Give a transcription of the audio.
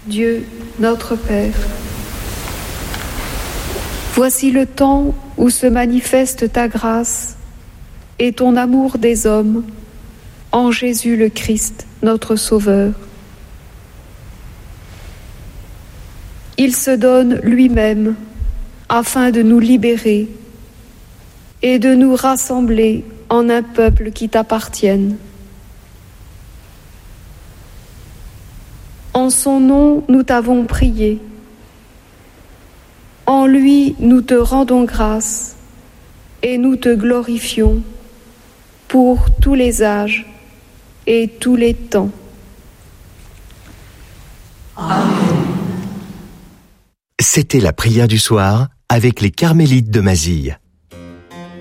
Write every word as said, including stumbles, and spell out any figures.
Dieu, notre Père, voici le temps où se manifeste ta grâce et ton amour des hommes en Jésus le Christ, notre Sauveur. Il se donne lui-même afin de nous libérer et de nous rassembler en un peuple qui t'appartienne. En son nom, nous t'avons prié. En lui, nous te rendons grâce et nous te glorifions pour tous les âges et tous les temps. Amen. C'était la prière du soir avec les Carmélites de Mazille.